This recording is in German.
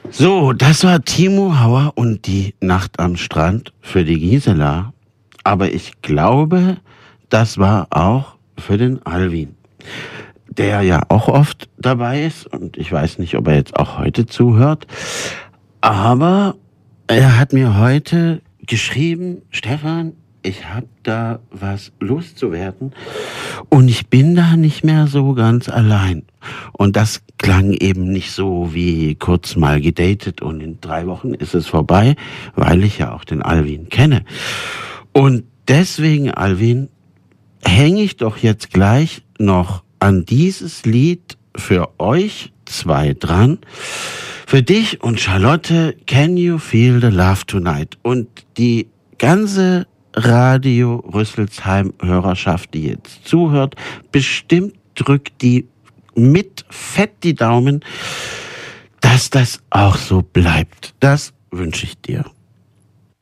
So, das war Timo Hauer und die Nacht am Strand für die Gisela. Aber ich glaube, das war auch für den Alvin, der ja auch oft dabei ist. Und ich weiß nicht, ob er jetzt auch heute zuhört. Aber er hat mir heute geschrieben, Stefan, ich habe da was loszuwerden und ich bin da nicht mehr so ganz allein. Und das klang eben nicht so wie kurz mal gedatet und in 3 Wochen ist es vorbei, weil ich ja auch den Alvin kenne. Und deswegen, Alvin, hänge ich doch jetzt gleich noch an dieses Lied für euch 2 dran. Für dich und Charlotte, Can You Feel the Love Tonight? Und die ganze Radio Rüsselsheim-Hörerschaft, die jetzt zuhört, bestimmt drückt die mit Fett die Daumen, dass das auch so bleibt. Das wünsche ich dir.